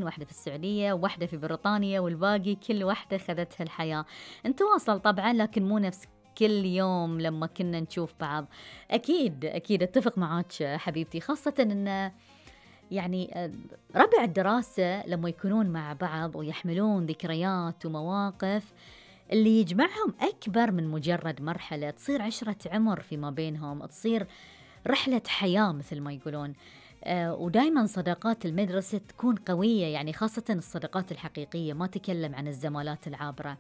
واحدة في السعودية، وواحدة في بريطانيا، والباقي كل واحدة خذتها الحياة. نتواصل طبعا لكن مو نفس كل يوم لما كنا نشوف بعض. أكيد أكيد أتفق معاك حبيبتي، خاصة أن يعني ربع الدراسة لما يكونون مع بعض ويحملون ذكريات ومواقف، اللي يجمعهم أكبر من مجرد مرحلة، تصير عشرة عمر فيما بينهم، تصير رحلة حياة مثل ما يقولون. ودايما صداقات المدرسة تكون قوية، يعني خاصة الصداقات الحقيقية، ما تكلم عن الزمالات العابرة.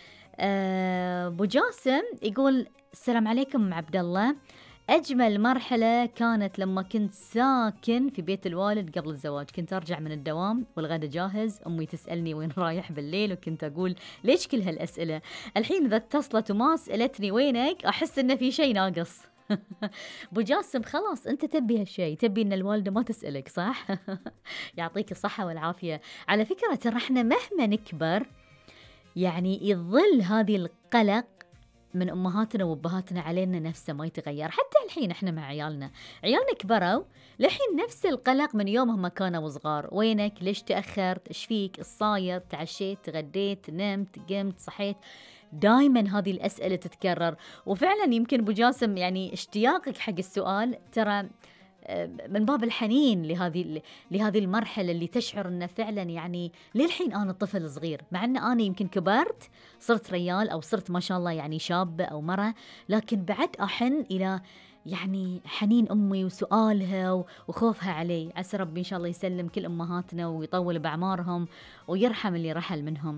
أبو جاسم يقول السلام عليكم عبد الله، أجمل مرحلة كانت لما كنت ساكن في بيت الوالد قبل الزواج. كنت أرجع من الدوام والغدا جاهز، أمي تسألني وين رايح بالليل، وكنت أقول ليش كل هالأسئلة؟ الحين إذا اتصلت وما سألتني وينك أحس إن في شيء ناقص. أبو جاسم خلاص أنت تبي هالشيء، تبي إن الوالدة ما تسألك، صح؟ يعطيك الصحة والعافية. على فكرة ترى احنا مهما نكبر يعني يظل هذه القلق من أمهاتنا وأبهاتنا علينا نفسه ما يتغير. حتى الحين إحنا مع عيالنا كبروا لحين نفس القلق من يومهم ما كانوا صغار. وينك؟ ليش تأخرت؟ إيش فيك؟ الصاير؟ تعشيت؟ تغديت؟ نمت؟ قمت؟ صحيت؟ دايما هذه الأسئلة تتكرر. وفعلا يمكن أبو جاسم يعني اشتياقك حق السؤال ترى من باب الحنين لهذه المرحلة اللي تشعر أنه فعلا يعني للحين أنا طفل صغير، مع أن أنا يمكن كبرت صرت ريال أو صرت ما شاء الله يعني شابة أو مرة، لكن بعد أحن إلى يعني حنين أمي وسؤالها وخوفها علي. عسى ربي إن شاء الله يسلم كل أمهاتنا ويطول بأعمارهم ويرحم اللي رحل منهم.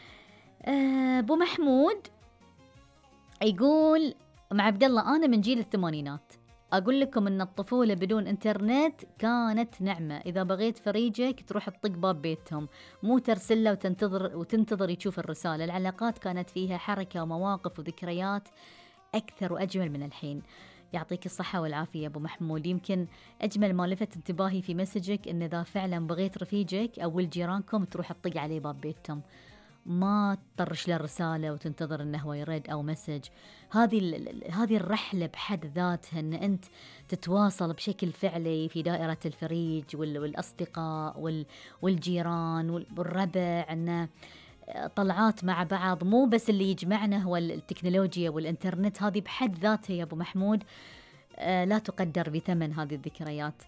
أبو محمود يقول مع عبد الله أنا من جيل الثمانينات، أقول لكم أن الطفولة بدون إنترنت كانت نعمة. إذا بغيت فريجك تروح تطق باب بيتهم، مو ترسله وتنتظر يشوف الرسالة. العلاقات كانت فيها حركة ومواقف وذكريات أكثر وأجمل من الحين. يعطيك الصحة والعافية أبو محمود. يمكن أجمل ما لفت انتباهي في مسجك أن إذا فعلا بغيت رفيجك أو الجيرانكم تروح تطق عليه باب بيتهم، ما تطرش له رسالة وتنتظر انه هو يرد او مسج. هذه الرحلة بحد ذاتها ان انت تتواصل بشكل فعلي في دائرة الفريج والاصدقاء والجيران والربع، ان طلعات مع بعض، مو بس اللي يجمعنا هو التكنولوجيا والإنترنت. هذه بحد ذاتها يا أبو محمود لا تقدر بثمن هذه الذكريات.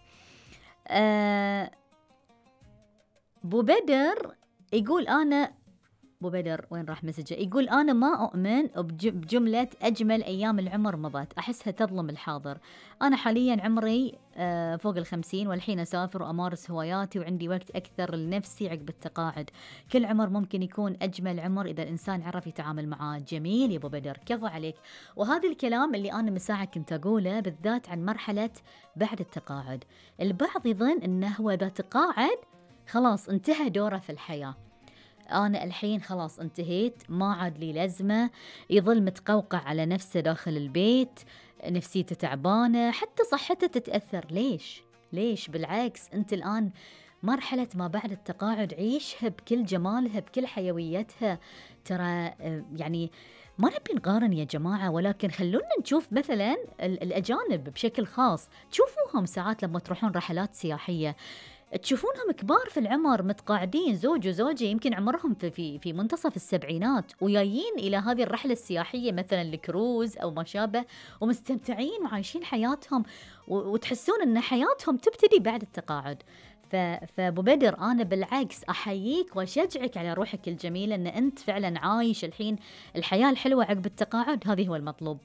أبو بدر يقول أبو بدر وين راح مسجه؟ يقول أنا ما أؤمن بجملة أجمل أيام العمر مضت، أحسها تظلم الحاضر. أنا حاليا عمري فوق 50 والحين أسافر وأمارس هواياتي وعندي وقت أكثر لنفسي عقب التقاعد. كل عمر ممكن يكون أجمل عمر إذا الإنسان عرف يتعامل معاه. جميل يا أبو بدر، كفو عليك. وهذا الكلام اللي أنا من ساعة كنت أقوله بالذات عن مرحلة بعد التقاعد. البعض يظن أنه هو إذا تقاعد خلاص انتهى دوره في الحياة، أنا الحين خلاص انتهيت، ما عاد لي لازمة، يظل متقوقع على نفسه داخل البيت، نفسيته تعبانة، حتى صحته تتأثر. ليش؟ بالعكس، أنت الآن مرحلة ما بعد التقاعد عيشها بكل جمالها بكل حيويتها. ترى يعني ما نبي نقارن يا جماعة، ولكن خلونا نشوف مثلا الأجانب بشكل خاص. تشوفوهم ساعات لما تروحون رحلات سياحية تشوفونهم كبار في العمر، متقاعدين، زوج وزوجة يمكن عمرهم في منتصف السبعينات، وجايين إلى هذه الرحلة السياحية مثلا الكروز أو ما شابه، ومستمتعين وعايشين حياتهم، وتحسون أن حياتهم تبتدي بعد التقاعد. فأبو بدر أنا بالعكس أحييك وأشجعك على روحك الجميلة، أن أنت فعلا عايش الحين الحياة الحلوة عقب التقاعد، هذه هو المطلوب.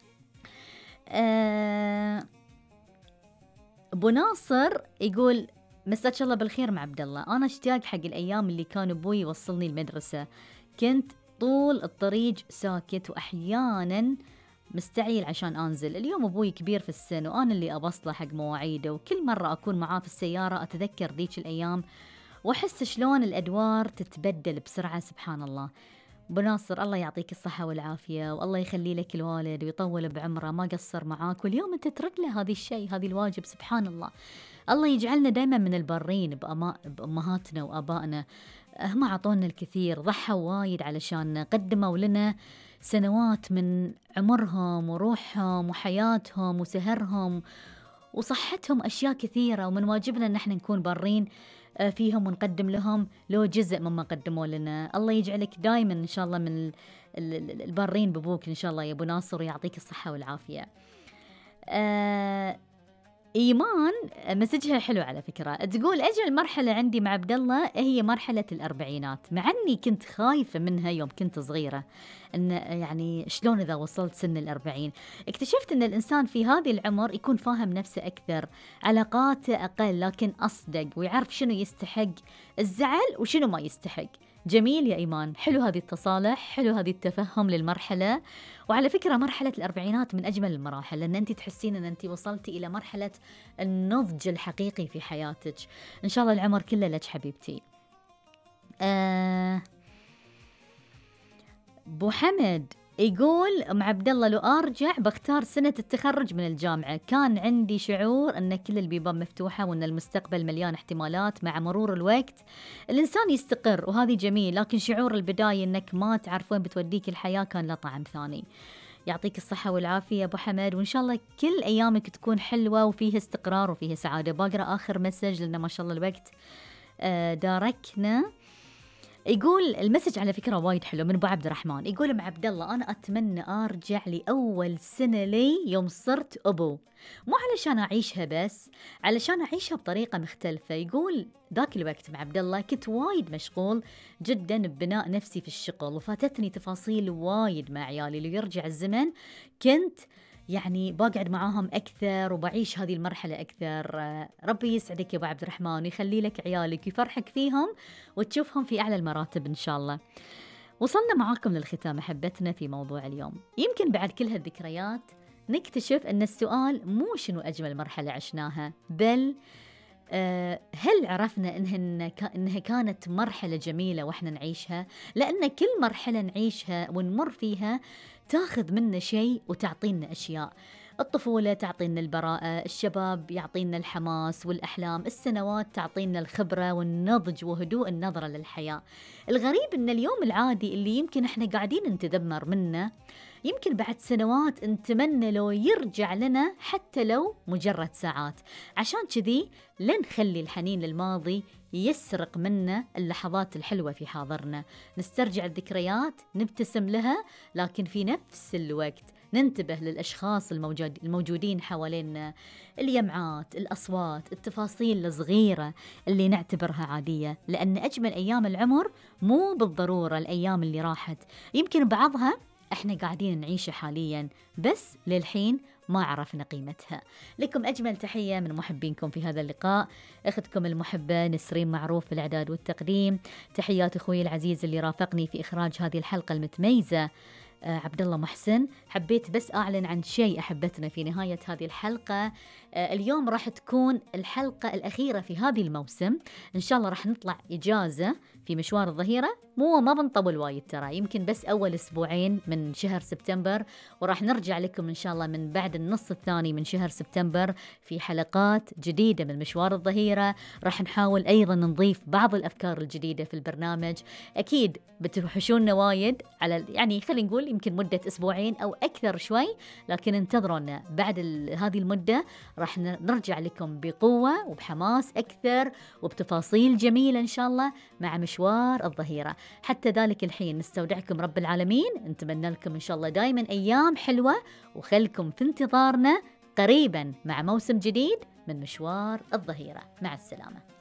أبو ناصر يقول مساك الله بالخير مع عبد الله، أنا اشتاق حق الأيام اللي كان أبوي يوصلني المدرسة، كنت طول الطريق ساكت وأحيانا مستعيل عشان أنزل. اليوم أبوي كبير في السن وأنا اللي أبصله حق مواعيده، وكل مرة أكون معاه في السيارة أتذكر ذيك الأيام وأحس شلون الأدوار تتبدل بسرعة. سبحان الله. أبو ناصر الله يعطيك الصحة والعافية، والله يخلي لك الوالد ويطول بعمره، ما قصر معاك، واليوم أنت ترد له هذا الشيء، هذه الواجب. سبحان الله. الله يجعلنا دايما من البرين بأمهاتنا وآبائنا، هم عطونا الكثير، ضحوا وايد علشان قدموا لنا سنوات من عمرهم وروحهم وحياتهم وسهرهم وصحتهم، أشياء كثيرة، ومن واجبنا أن احنا نكون برين فيهم ونقدم لهم لو جزء مما قدموا لنا. الله يجعلك دائما إن شاء الله من البارين بابوك إن شاء الله يا أبو ناصر، ويعطيك الصحة والعافية. إيمان مسجها حلو على فكرة، تقول أجل مرحلة عندي مع عبد الله هي مرحلة الأربعينات، مع أني كنت خايفة منها يوم كنت صغيرة، أن يعني شلون إذا وصلت سن الأربعين. اكتشفت أن الإنسان في هذه العمر يكون فاهم نفسه أكثر، علاقاته أقل لكن أصدق، ويعرف شنو يستحق الزعل وشنو ما يستحق. جميل يا إيمان، حلو هذه التصالح، حلو هذه التفهم للمرحلة. وعلى فكرة مرحلة الأربعينات من أجمل المراحل، لأن أنت تحسين أن أنت وصلتي إلى مرحلة النضج الحقيقي في حياتك. إن شاء الله العمر كله لك حبيبتي. أبو حمد يقول أم عبد الله لو أرجع بختار سنة التخرج من الجامعة، كان عندي شعور أن كل البيبان مفتوحة وأن المستقبل مليان احتمالات. مع مرور الوقت الإنسان يستقر وهذه جميل، لكن شعور البداية أنك ما تعرف وين بتوديك الحياة كان له طعم ثاني. يعطيك الصحة والعافية أبو حمد، وإن شاء الله كل أيامك تكون حلوة وفيها استقرار وفيها سعادة. بقرأ آخر مسج لأن ما شاء الله الوقت داركنا. يقول المسج على فكرة وايد حلو من أبو عبد الرحمن، يقول مع عبد الله أنا أتمنى أرجع لأول سنة لي يوم صرت أبو، مو علشان أعيشها بس، علشان أعيشها بطريقة مختلفة. يقول ذاك الوقت مع عبد الله كنت وايد مشغول جدا ببناء نفسي في الشغل، وفاتتني تفاصيل وايد مع عيالي. لو يرجع الزمن كنت يعني بقعد معاهم أكثر وبعيش هذه المرحلة أكثر. ربي يسعدك يا أبو عبد الرحمن ويخلي لك عيالك ويفرحك فيهم وتشوفهم في أعلى المراتب إن شاء الله. وصلنا معاكم للختام أحبتنا في موضوع اليوم. يمكن بعد كل هالذكريات نكتشف أن السؤال مو شنو أجمل مرحلة عشناها، بل هل عرفنا إنها كانت مرحلة جميلة وإحنا نعيشها؟ لأن كل مرحلة نعيشها ونمر فيها تاخذ منا شيء وتعطينا أشياء. الطفولة تعطينا البراءة، الشباب يعطينا الحماس والأحلام، السنوات تعطينا الخبرة والنضج وهدوء النظرة للحياة. الغريب إن اليوم العادي اللي يمكن إحنا قاعدين نتذمر منه، يمكن بعد سنوات نتمنى لو يرجع لنا حتى لو مجرد ساعات. عشان كذي لا نخلي الحنين للماضي يسرق منا اللحظات الحلوة في حاضرنا، نسترجع الذكريات نبتسم لها، لكن في نفس الوقت ننتبه للأشخاص الموجودين حوالينا، اليمعات، الأصوات، التفاصيل الصغيرة اللي نعتبرها عادية. لأن أجمل أيام العمر مو بالضرورة الأيام اللي راحت، يمكن بعضها احنا قاعدين نعيشها حاليا بس للحين ما عرفنا قيمتها. لكم أجمل تحية من محبينكم في هذا اللقاء، أختكم المحبة نسرين معروف في الإعداد والتقديم. تحيات أخوي العزيز اللي رافقني في إخراج هذه الحلقة المتميزة عبد الله محسن. حبيت بس أعلن عن شيء أحبتنا في نهاية هذه الحلقة. اليوم راح تكون الحلقة الأخيرة في هذه الموسم، إن شاء الله راح نطلع إجازة في مشوار الظهيرة، ما بنطول وايد ترى، يمكن بس أول أسبوعين من شهر سبتمبر، وراح نرجع لكم إن شاء الله من بعد النص الثاني من شهر سبتمبر في حلقات جديدة من مشوار الظهيرة. راح نحاول أيضا نضيف بعض الأفكار الجديدة في البرنامج. أكيد بتوحشونا وايد على يعني خلينا نقول يمكن مدة أسبوعين أو أكثر شوي، لكن انتظرونا بعد هذه المدة راح نرجع لكم بقوة وبحماس أكثر وبتفاصيل جميلة إن شاء الله مع مشوار الظهيرة. حتى ذلك الحين نستودعكم رب العالمين، نتمنى لكم إن شاء الله دائما أيام حلوة، وخلكم في انتظارنا قريبا مع موسم جديد من مشوار الظهيرة. مع السلامة.